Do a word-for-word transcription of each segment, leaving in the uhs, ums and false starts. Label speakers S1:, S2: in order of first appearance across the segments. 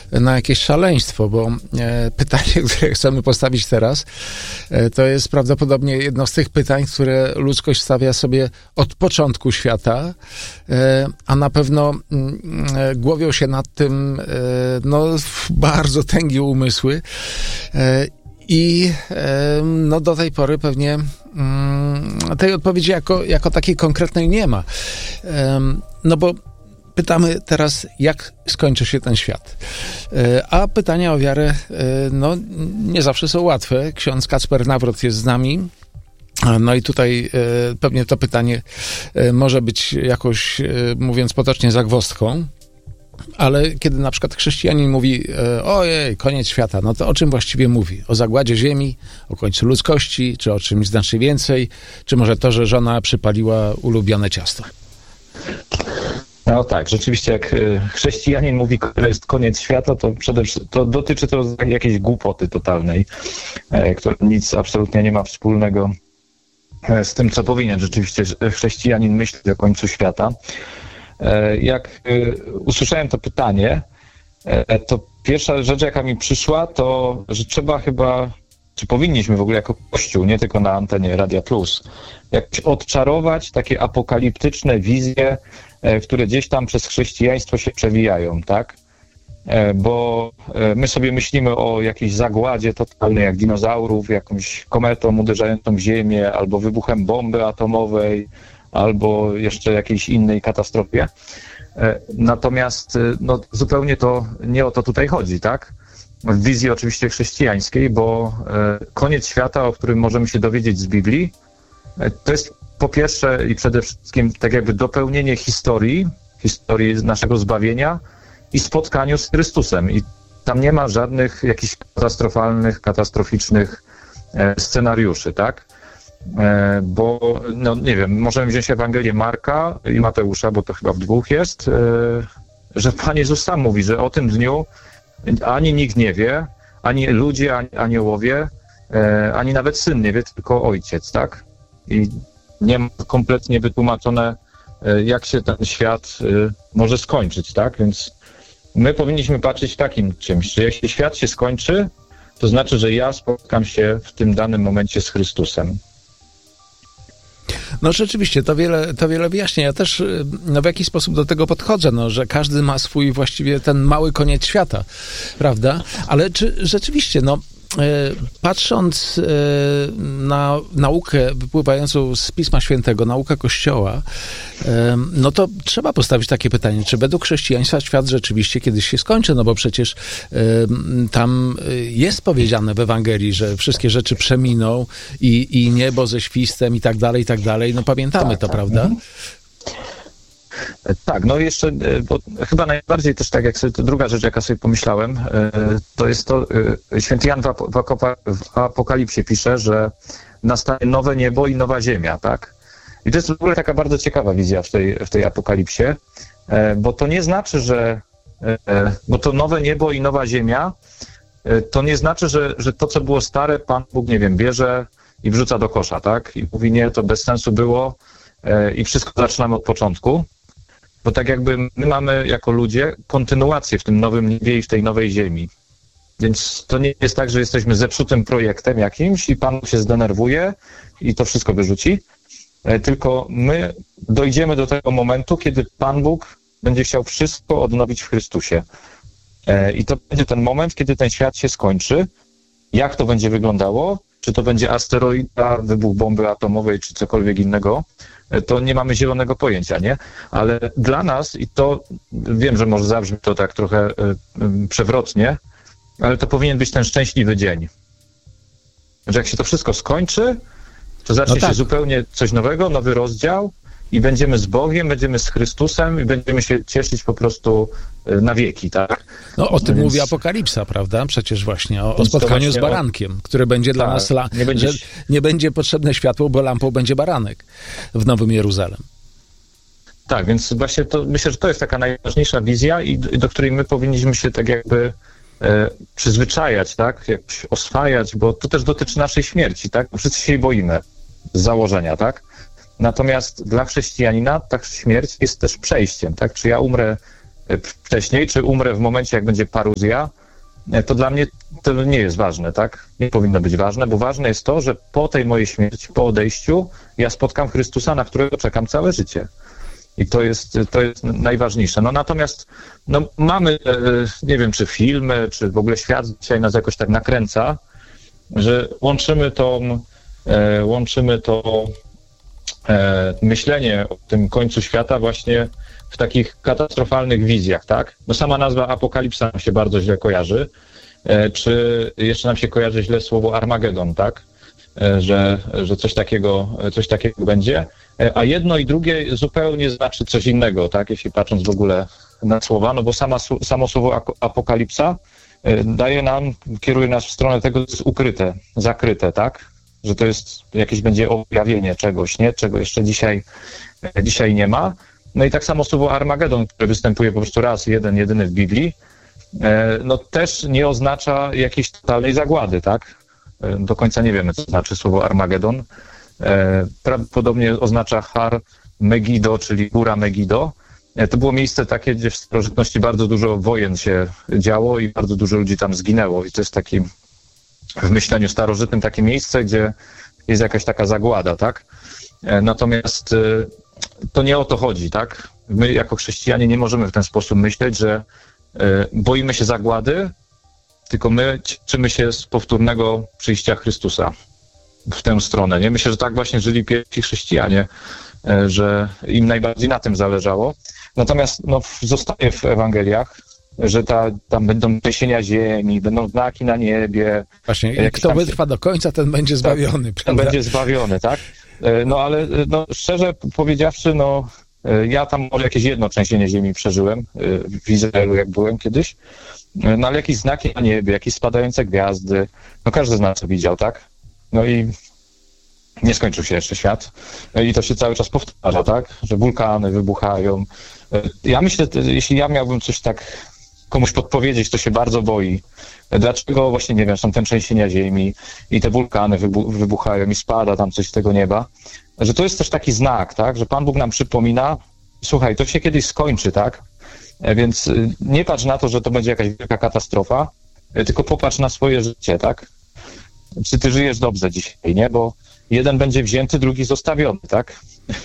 S1: na jakieś szaleństwo, bo e, pytanie, które chcemy postawić teraz, e, to jest prawdopodobnie jedno z tych pytań, które ludzkość stawia sobie od początku świata, e, a na pewno e, głowią się nad tym e, no, bardzo tęgie umysły. E, I no, do tej pory pewnie tej odpowiedzi jako, jako takiej konkretnej nie ma. No bo pytamy teraz, jak skończy się ten świat. A pytania o wiarę no, nie zawsze są łatwe. Ksiądz Kacper Nawrot jest z nami. No i tutaj pewnie to pytanie może być jakoś, mówiąc potocznie, zagwozdką. Ale kiedy na przykład chrześcijanin mówi ojej, koniec świata, no to o czym właściwie mówi? O zagładzie ziemi, o końcu ludzkości, czy o czymś znacznie więcej? Czy może to, że żona przypaliła ulubione ciasto?
S2: No tak, rzeczywiście jak chrześcijanin mówi, że jest koniec świata, to przede wszystkim to dotyczy to jakiejś głupoty totalnej, która nic absolutnie nie ma wspólnego z tym, co powinien rzeczywiście chrześcijanin myśleć o końcu świata. Jak usłyszałem to pytanie, to pierwsza rzecz, jaka mi przyszła, to, że trzeba chyba, czy powinniśmy w ogóle jako Kościół, nie tylko na antenie Radia Plus, jakoś odczarować takie apokaliptyczne wizje, które gdzieś tam przez chrześcijaństwo się przewijają, tak? Bo my sobie myślimy o jakiejś zagładzie totalnej, jak dinozaurów, jakąś kometą uderzającą w Ziemię, albo wybuchem bomby atomowej, albo jeszcze jakiejś innej katastrofie. Natomiast no, zupełnie to nie o to tutaj chodzi, tak? W wizji oczywiście chrześcijańskiej, bo koniec świata, o którym możemy się dowiedzieć z Biblii, to jest po pierwsze i przede wszystkim tak jakby dopełnienie historii, historii naszego zbawienia i spotkaniu z Chrystusem. I tam nie ma żadnych jakichś katastrofalnych, katastroficznych scenariuszy, tak? Bo, no nie wiem, możemy wziąć Ewangelię Marka i Mateusza, bo to chyba w dwóch jest, że Pan Jezus sam mówi, że o tym dniu ani nikt nie wie, ani ludzie, ani aniołowie, ani nawet Syn nie wie, tylko Ojciec, tak? I nie ma kompletnie wytłumaczone, jak się ten świat może skończyć, tak? Więc my powinniśmy patrzeć takim czymś, że jeśli świat się skończy, to znaczy, że ja spotkam się w tym danym momencie z Chrystusem.
S1: No rzeczywiście, to wiele, to wiele wyjaśnia. Ja też no, w jakiś sposób do tego podchodzę, no, że każdy ma swój właściwie ten mały koniec świata, prawda? Ale czy rzeczywiście, no, patrząc na naukę wypływającą z Pisma Świętego, naukę Kościoła, no to trzeba postawić takie pytanie, czy według chrześcijaństwa świat rzeczywiście kiedyś się skończy, no bo przecież tam jest powiedziane w Ewangelii, że wszystkie rzeczy przeminą i, i niebo ze świstem i tak dalej, i tak dalej. No pamiętamy tak, to, tak. Prawda? Mhm.
S2: Tak, no jeszcze, bo chyba najbardziej też tak, jak sobie, to druga rzecz, jaka sobie pomyślałem, to jest to, święty Jan w Apokalipsie pisze, że nastanie nowe niebo i nowa ziemia, tak? I to jest w ogóle taka bardzo ciekawa wizja w tej, w tej Apokalipsie, bo to nie znaczy, że, bo to nowe niebo i nowa ziemia, to nie znaczy, że, że to, co było stare, Pan Bóg, nie wiem, bierze i wrzuca do kosza, tak? I mówi, nie, to bez sensu było i wszystko zaczynamy od początku. Bo tak jakby my mamy jako ludzie kontynuację w tym nowym niebie i w tej nowej ziemi. Więc to nie jest tak, że jesteśmy zepsutym projektem jakimś i Pan się zdenerwuje i to wszystko wyrzuci, tylko my dojdziemy do tego momentu, kiedy Pan Bóg będzie chciał wszystko odnowić w Chrystusie. I to będzie ten moment, kiedy ten świat się skończy. Jak to będzie wyglądało? Czy to będzie asteroida, wybuch bomby atomowej, czy cokolwiek innego? To nie mamy zielonego pojęcia, nie? Ale dla nas, i to wiem, że może zabrzmi to tak trochę y, y, przewrotnie, ale to powinien być ten szczęśliwy dzień. Że jak się to wszystko skończy, to zacznie no tak. się zupełnie coś nowego, nowy rozdział i będziemy z Bogiem, będziemy z Chrystusem i będziemy się cieszyć po prostu na wieki, tak?
S1: No o tym Więc... mówi Apokalipsa, prawda? Przecież właśnie o, o spotkaniu z barankiem, o... które będzie dla tak, nas, la... nie będzie... że nie będzie potrzebne światło, bo lampą będzie baranek w Nowym Jeruzalem.
S2: Tak, więc właśnie to, myślę, że to jest taka najważniejsza wizja i do, do której my powinniśmy się tak jakby e, przyzwyczajać, tak? Jakoś oswajać, bo to też dotyczy naszej śmierci, tak? Bo wszyscy się jej boimy z założenia, tak? Natomiast dla chrześcijanina ta śmierć jest też przejściem, tak? Czy ja umrę wcześniej, czy umrę w momencie, jak będzie paruzja, to dla mnie to nie jest ważne, tak? Nie powinno być ważne, bo ważne jest to, że po tej mojej śmierci, po odejściu, ja spotkam Chrystusa, na którego czekam całe życie. I to jest, to jest najważniejsze. No natomiast no, mamy, nie wiem, czy filmy, czy w ogóle świat dzisiaj nas jakoś tak nakręca, że łączymy tą, łączymy to myślenie o tym końcu świata właśnie w takich katastrofalnych wizjach, tak? No sama nazwa apokalipsa nam się bardzo źle kojarzy, czy jeszcze nam się kojarzy źle słowo Armagedon, tak? Że, że coś takiego, coś takiego będzie, a jedno i drugie zupełnie znaczy coś innego, tak? Jeśli patrząc w ogóle na słowa, no bo sama, samo słowo apokalipsa daje nam, kieruje nas w stronę tego, co jest ukryte, zakryte, tak? Że to jest jakieś będzie objawienie czegoś, nie? Czego jeszcze dzisiaj, dzisiaj nie ma. No i tak samo słowo Armagedon, które występuje po prostu raz, jeden, jedyny w Biblii, no też nie oznacza jakiejś totalnej zagłady, tak? Do końca nie wiemy, co znaczy słowo Armagedon. Prawdopodobnie oznacza Har Megido, czyli góra Megido. To było miejsce takie, gdzie w starożytności bardzo dużo wojen się działo i bardzo dużo ludzi tam zginęło. I to jest taki, w myśleniu starożytnym, takie miejsce, gdzie jest jakaś taka zagłada, tak? Natomiast to nie o to chodzi, tak? My jako chrześcijanie nie możemy w ten sposób myśleć, że boimy się zagłady, tylko my cieszymy się z powtórnego przyjścia Chrystusa w tę stronę. Nie? Myślę, że tak właśnie żyli pierwsi chrześcijanie, że im najbardziej na tym zależało. Natomiast no, zostaje w Ewangeliach, że ta, tam będą trzęsienia ziemi, będą znaki na niebie.
S1: Właśnie, i kto tam wytrwa do końca, ten będzie zbawiony.
S2: Tak, ten będzie zbawiony, tak? No ale no, szczerze powiedziawszy, no ja tam może jakieś jedno trzęsienie ziemi przeżyłem w Izraelu, jak byłem kiedyś, no ale jakieś znaki na niebie, jakieś spadające gwiazdy, no każdy z nas to widział, tak? No i nie skończył się jeszcze świat. I to się cały czas powtarza, tak? Że wulkany wybuchają. Ja myślę, jeśli ja miałbym coś tak komuś podpowiedzieć, to się bardzo boi. Dlaczego właśnie, nie wiem, są te trzęsienia ziemi i te wulkany wybu- wybuchają i spada tam coś z tego nieba. Że to jest też taki znak, tak? Że Pan Bóg nam przypomina, słuchaj, to się kiedyś skończy, tak? Więc nie patrz na to, że to będzie jakaś wielka katastrofa, tylko popatrz na swoje życie, tak? Czy ty żyjesz dobrze dzisiaj, nie? Bo jeden będzie wzięty, drugi zostawiony, tak?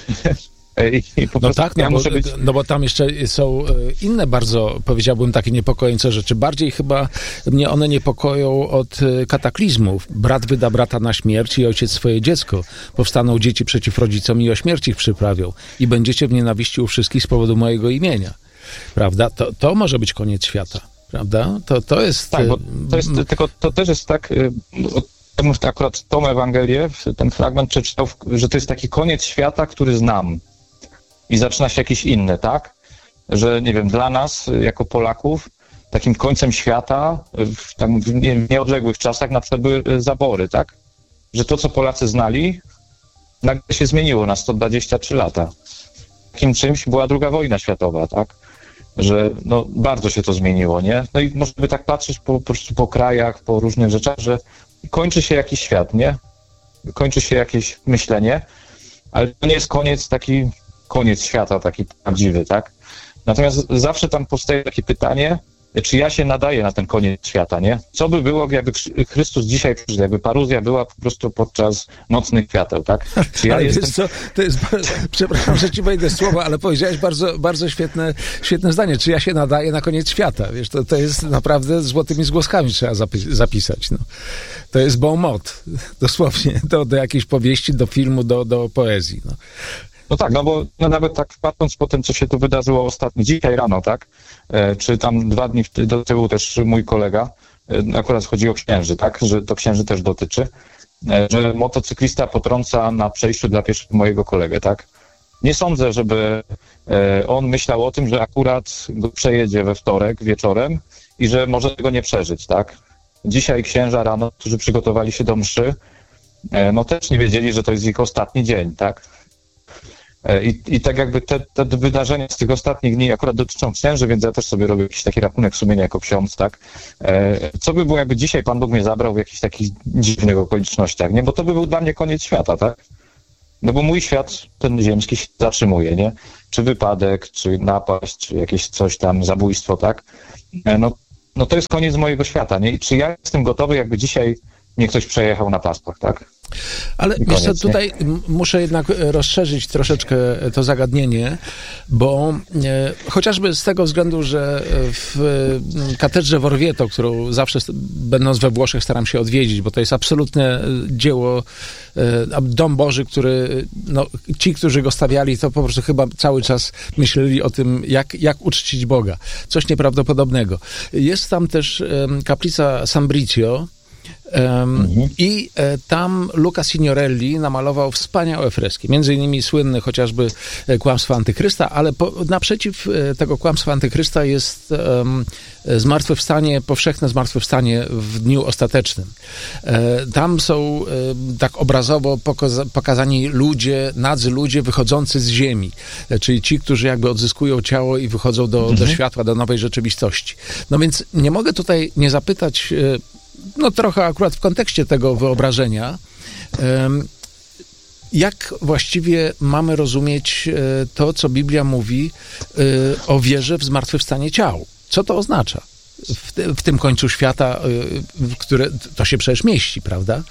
S1: I po no tak, no, ja bo, być... no bo tam jeszcze są inne bardzo, powiedziałbym, takie niepokojące rzeczy. Bardziej chyba mnie one niepokoją od kataklizmów. Brat wyda brata na śmierć i ojciec swoje dziecko. Powstaną dzieci przeciw rodzicom i o śmierć ich przyprawią. I będziecie w nienawiści u wszystkich z powodu mojego imienia. Prawda? To, to może być koniec świata. Prawda? To, to jest...
S2: Tak, bo to jest, tylko to też jest tak... Akurat tą Ewangelię, ten fragment przeczytał, że to jest taki koniec świata, który znam. I zaczyna się jakiś inny, tak? Że, nie wiem, dla nas, jako Polaków, takim końcem świata, w, tam, w, nie, w nieodległych czasach na przykład były zabory, tak? Że to, co Polacy znali, nagle się zmieniło na sto dwadzieścia trzy lata. Takim czymś była druga wojna światowa, tak? Że no, bardzo się to zmieniło, nie? No i możemy tak patrzeć po, po prostu po krajach, po różnych rzeczach, że kończy się jakiś świat, nie? Kończy się jakieś myślenie, ale to nie jest koniec taki... koniec świata, taki prawdziwy, tak? Natomiast zawsze tam powstaje takie pytanie, czy ja się nadaję na ten koniec świata, nie? Co by było, jakby Chrystus dzisiaj przyszedł, jakby paruzja była po prostu podczas nocnych świateł, tak? Czy ja
S1: ale
S2: jestem...
S1: wiesz co, to jest, przepraszam, że ci wejdę słowa, ale powiedziałeś bardzo, bardzo świetne, świetne zdanie, czy ja się nadaję na koniec świata, wiesz, to, to jest naprawdę złotymi zgłoskami trzeba zapis- zapisać, no. To jest bon mot, dosłownie, do, do jakiejś powieści, do filmu, do, do poezji, no.
S2: No tak, no bo no nawet tak patrząc po tym, co się tu wydarzyło ostatnio, dzisiaj rano, tak? E, czy tam dwa dni do tyłu też mój kolega, e, akurat chodzi o księży, tak? Że to księży też dotyczy, e, że motocyklista potrąca na przejściu dla pieszych mojego kolegę, tak? Nie sądzę, żeby e, on myślał o tym, że akurat go przejedzie we wtorek wieczorem i że może tego nie przeżyć, tak? Dzisiaj księża rano, którzy przygotowali się do mszy, e, no też nie wiedzieli, że to jest ich ostatni dzień, tak? I, I tak jakby te, te wydarzenia z tych ostatnich dni akurat dotyczą księży, więc ja też sobie robię jakiś taki rachunek sumienia jako ksiądz, tak? Co by było, jakby dzisiaj Pan Bóg mnie zabrał w jakichś takich dziwnych okolicznościach, nie? Bo to by był dla mnie koniec świata, tak? No bo mój świat, ten ziemski, się zatrzymuje, nie? Czy wypadek, czy napaść, czy jakieś coś tam, zabójstwo, tak? No, no to jest koniec mojego świata, nie? I czy ja jestem gotowy, jakby dzisiaj mnie ktoś przejechał na paspach, tak?
S1: Ale
S2: koniec,
S1: wiesz co, tutaj nie? muszę jednak rozszerzyć troszeczkę to zagadnienie, bo e, chociażby z tego względu, że w katedrze w Orvieto, którą zawsze będąc we Włoszech staram się odwiedzić, bo to jest absolutne dzieło, e, dom Boży, który, no, ci, którzy go stawiali, to po prostu chyba cały czas myśleli o tym, jak, jak uczcić Boga. Coś nieprawdopodobnego. Jest tam też e, kaplica San Brizio, Um, mhm. I e, tam Luca Signorelli namalował wspaniałe freski, między innymi słynny chociażby e, Kłamstwo Antychrysta, ale po, naprzeciw e, tego Kłamstwa Antychrysta jest um, zmartwychwstanie, powszechne zmartwychwstanie w dniu ostatecznym. E, tam są e, tak obrazowo pokaza- pokazani ludzie, nadzy ludzie wychodzący z ziemi, e, czyli ci, którzy jakby odzyskują ciało i wychodzą do, mhm. do światła, do nowej rzeczywistości. No więc nie mogę tutaj nie zapytać, e, no trochę akurat w kontekście tego wyobrażenia, jak właściwie mamy rozumieć to, co Biblia mówi o wierze w zmartwychwstanie ciał? Co to oznacza w, te, w tym końcu świata, w które to się przecież mieści, prawda?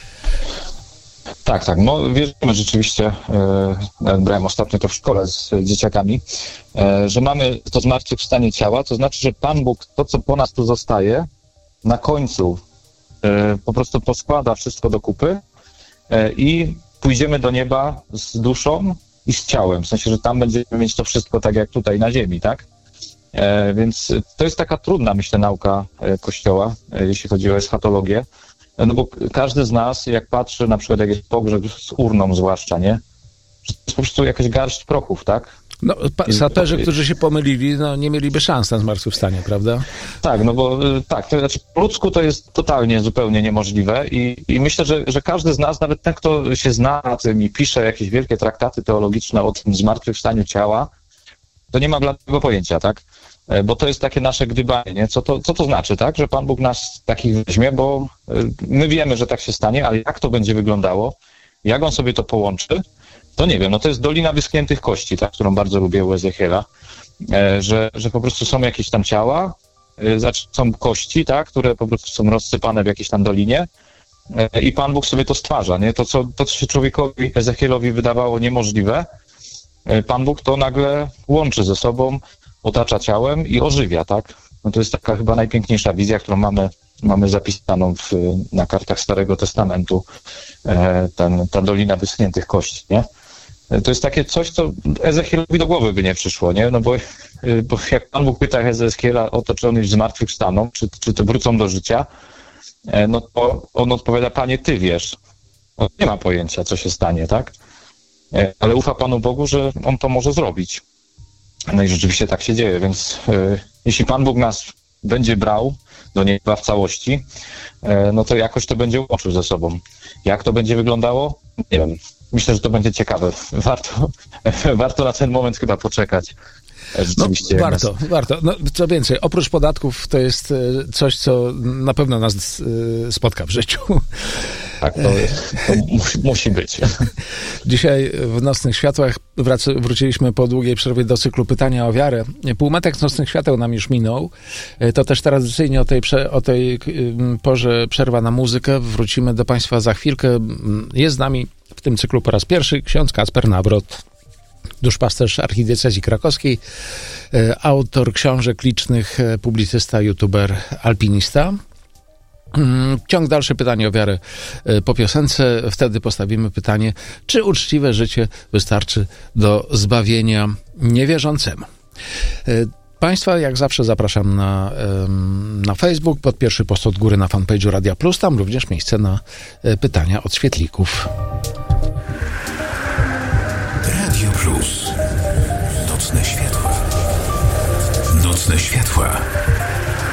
S2: Tak, tak. No wierzymy rzeczywiście, e, brałem ostatnio to w szkole z dzieciakami, e, że mamy to zmartwychwstanie ciała, to znaczy, że Pan Bóg, to co po nas tu zostaje, na końcu po prostu poskłada wszystko do kupy i pójdziemy do nieba z duszą i z ciałem. W sensie, że tam będziemy mieć to wszystko tak jak tutaj na ziemi, tak? Więc to jest taka trudna, myślę, nauka Kościoła, jeśli chodzi o eschatologię. No bo każdy z nas, jak patrzy na przykład jak jest pogrzeb z urną zwłaszcza, nie? To jest po prostu jakaś garść prochów, tak?
S1: No, saperzy, którzy się pomylili, no nie mieliby szans na zmartwychwstanie, prawda?
S2: Tak, no bo tak, to znaczy po ludzku to jest totalnie, zupełnie niemożliwe i, i myślę, że, że każdy z nas, nawet ten, kto się zna na tym i pisze jakieś wielkie traktaty teologiczne o tym zmartwychwstaniu ciała, to nie ma bladego pojęcia, tak? Bo to jest takie nasze gdybanie, nie? Co to, co to znaczy, tak? Że Pan Bóg nas takich weźmie, bo my wiemy, że tak się stanie, ale jak to będzie wyglądało, jak On sobie to połączy, to nie wiem, no to jest Dolina Wyschniętych Kości, tak, którą bardzo lubię u Ezechiela, e, że, że po prostu są jakieś tam ciała, e, znaczy są kości, tak, które po prostu są rozsypane w jakiejś tam dolinie e, i Pan Bóg sobie to stwarza, nie? To, co, to, co się człowiekowi, Ezechielowi wydawało niemożliwe, e, Pan Bóg to nagle łączy ze sobą, otacza ciałem i ożywia, tak? No to jest taka chyba najpiękniejsza wizja, którą mamy, mamy zapisaną w, na kartach Starego Testamentu, e, ten, ta Dolina Wyschniętych Kości, nie? To jest takie coś, co Ezechielowi do głowy by nie przyszło, nie? No bo, bo jak Pan Bóg pyta Ezechiela o to, czy oni zmartwychwstaną, czy, czy to wrócą do życia, no to on odpowiada, Panie, Ty wiesz. On nie ma pojęcia, co się stanie, tak? Ale ufa Panu Bogu, że On to może zrobić. No i rzeczywiście tak się dzieje, więc y, jeśli Pan Bóg nas będzie brał do nieba w całości, y, no to jakoś to będzie łączył ze sobą. Jak to będzie wyglądało? Nie wiem. Myślę, że to będzie ciekawe. Warto, warto na ten moment chyba poczekać. Rzeczywiście.
S1: No, warto, nas... warto. No, co więcej, oprócz podatków to jest coś, co na pewno nas spotka w życiu.
S2: Tak, to, to musi, musi być.
S1: Dzisiaj w Nocnych Światłach wrac- wróciliśmy po długiej przerwie do cyklu Pytania o wiarę. Półmetek z Nocnych Świateł nam już minął. To też tradycyjnie o tej, prze- o tej porze przerwa na muzykę. Wrócimy do Państwa za chwilkę. Jest z nami w tym cyklu po raz pierwszy ksiądz Kacper Nawrot, duszpasterz archidiecezji krakowskiej, autor książek licznych, publicysta, youtuber, alpinista. Ciąg dalszy Pytanie o wiarę po piosence. Wtedy postawimy pytanie, czy uczciwe życie wystarczy do zbawienia niewierzącemu. Państwa jak zawsze zapraszam na, na Facebook, pod pierwszy post od góry na fanpage'u Radia Plus, tam również miejsce na pytania od świetlików.
S3: Radio Plus. Nocne światła. Nocne światła.